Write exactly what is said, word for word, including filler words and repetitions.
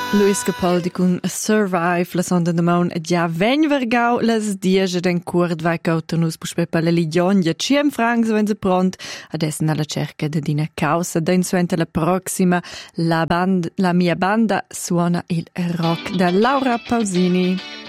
Luis Capaldi con Survive, la sonda de maun e già ven vergau las diesche den cuort vai cautanus puspe per la ligiongia ciem francs wenn se pront adesso alla cerca de dina causa den suenta la proxima la band la mia banda suona il rock da Laura Pausini.